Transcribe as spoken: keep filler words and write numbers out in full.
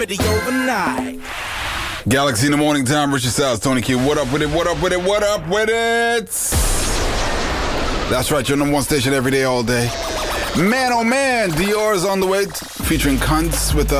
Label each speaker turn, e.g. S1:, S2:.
S1: overnight.
S2: Galaxy in the morning time, Richard Styles, Tony Q. What up with it? What up with it? What up with it? That's right, your number one station every day, all day. Man, oh man, Dior's on the way, featuring Cunts with uh,